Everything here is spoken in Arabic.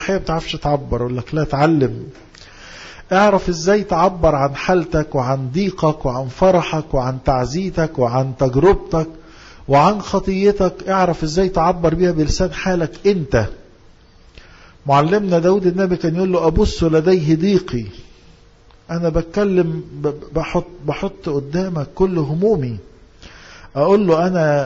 ما بتعرفش تعبر، اقول لك لا، اتعلم. اعرف ازاي تعبر عن حالتك وعن ضيقك وعن فرحك وعن تعزيتك وعن تجربتك وعن خطيتك. اعرف ازاي تعبر بيها بلسان حالك انت. معلمنا داود النبي كان يقول له ابص لديه ضيقي، انا بتكلم بحط قدامك كل همومي، اقول له انا